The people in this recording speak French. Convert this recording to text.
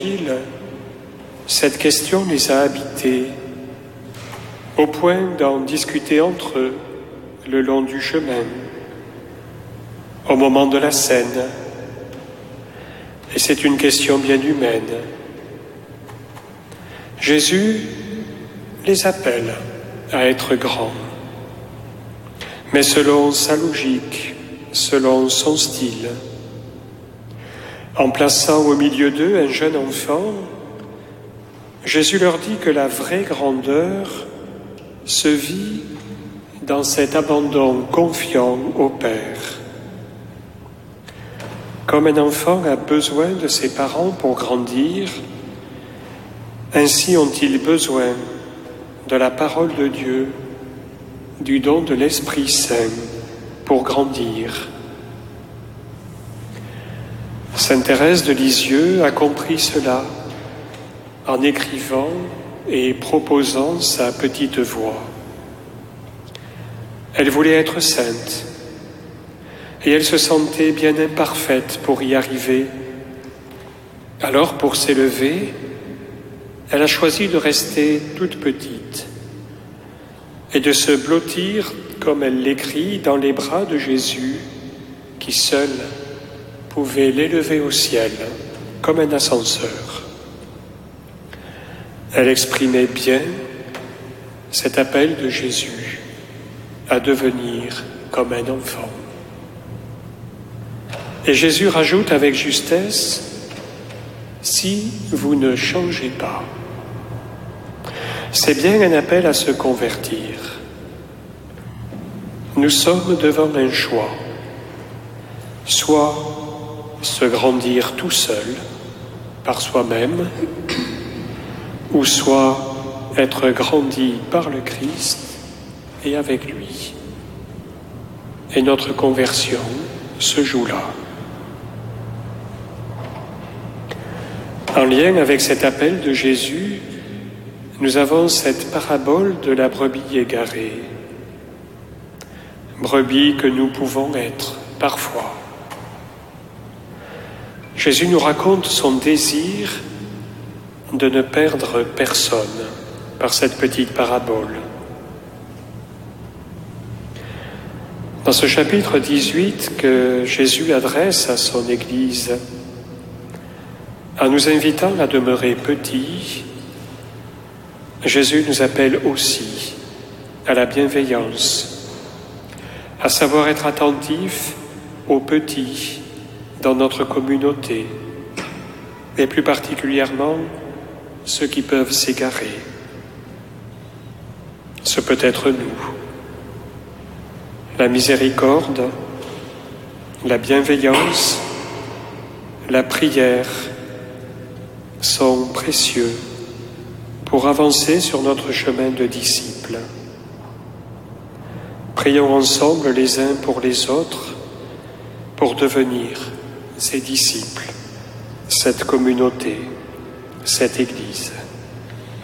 Cette question les a habités, au point d'en discuter entre eux le long du chemin, au moment de la scène. Et c'est une question bien humaine. Jésus les appelle à être grands, mais selon sa logique, selon son style. En plaçant au milieu d'eux un jeune enfant, Jésus leur dit que la vraie grandeur se vit dans cet abandon confiant au Père. Comme un enfant a besoin de ses parents pour grandir, ainsi ont-ils besoin de la parole de Dieu, du don de l'Esprit Saint pour grandir. Sainte Thérèse de Lisieux a compris cela en écrivant et proposant sa petite voix. Elle voulait être sainte et elle se sentait bien imparfaite pour y arriver. Alors, pour s'élever, elle a choisi de rester toute petite et de se blottir, comme elle l'écrit, dans les bras de Jésus qui seul pouvait l'élever au ciel comme un ascenseur. Elle exprimait bien cet appel de Jésus à devenir comme un enfant. Et Jésus rajoute avec justesse, « Si vous ne changez pas ». C'est bien un appel à se convertir. Nous sommes devant un choix, soit se grandir tout seul, par soi-même, ou soit être grandi par le Christ et avec lui. Et notre conversion se joue là. En lien avec cet appel de Jésus, nous avons cette parabole de la brebis égarée. Brebis que nous pouvons être parfois. Jésus nous raconte son désir de ne perdre personne par cette petite parabole. Dans ce chapitre 18 que Jésus adresse à son Église, en nous invitant à demeurer petits, Jésus nous appelle aussi à la bienveillance, à savoir être attentifs aux petits dans notre communauté, et plus particulièrement ceux qui peuvent s'égarer. Ce peut être nous. La miséricorde, la bienveillance, la prière sont précieux pour avancer sur notre chemin de disciples. Prions ensemble les uns pour les autres pour devenir ces disciples, cette communauté, cette Église.